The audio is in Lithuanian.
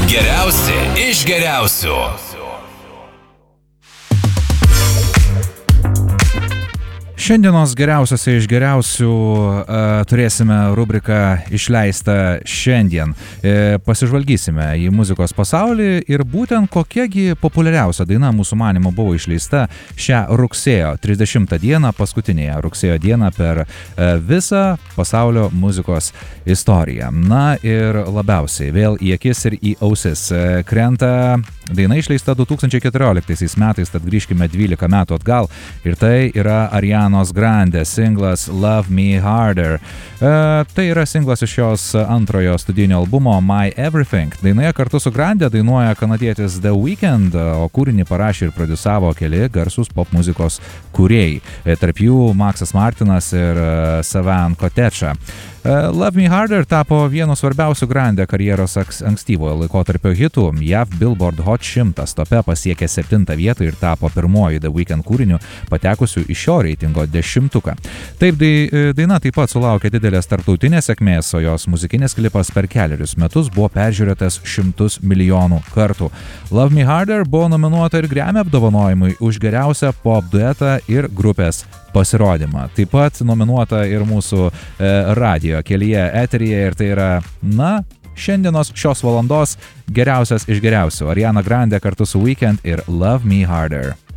Geriausi iš geriausių. Šiandienos geriausiose iš geriausių turėsime rubriką Išleista šiandien. Pasižvalgysime į muzikos pasaulį ir būtent kokiagi populiariausia daina mūsų manymu buvo išleista šią rugsėjo 30 dieną, paskutinėje rugsėjo dieną per visą pasaulio muzikos istoriją. Na ir labiausiai vėl į akis ir į ausis krenta daina išleista 2014 metais, tad grįžkime 12 metų atgal ir tai yra Arianos Grande singlas Love Me Harder. Tai yra singlas iš jos antrojo studijinio albumo My Everything. Dainoje kartu su Grande dainuoja kanadietis The Weeknd, o kūrinį parašė ir prodiusavo keli garsūs pop muzikos kūrėjai. Tarp jų Maksas Martinas ir Savan Koteča. Love Me Harder tapo vienu svarbiausių Grande karjeros ankstyvojo laikotarpio hitų. JAV Billboard Hot 100 tope pasiekė 7 vietą ir tapo pirmoji The Weeknd kūriniu patekusiu į šio reitingo 10-tuką. Taip, daina taip pat sulaukė didelės tarptautinės sėkmės, o jos muzikinis klipas per kelerius metus buvo peržiūrėtas 100 milijonų kartų. Love Me Harder buvo nominuota ir Grammy apdovanojimui už geriausią pop duetą ir grupės pasirodymą. Taip pat nominuota ir mūsų radijo kelyje eteryje ir tai yra, šiandienos šios valandos geriausias iš geriausių. Ariana Grande kartu su Weeknd ir Love Me Harder.